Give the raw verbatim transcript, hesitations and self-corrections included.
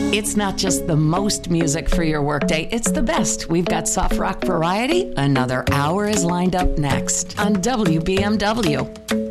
It's not just the most music for your workday, it's the best. We've got soft rock variety. Another hour is lined up next on W B M W.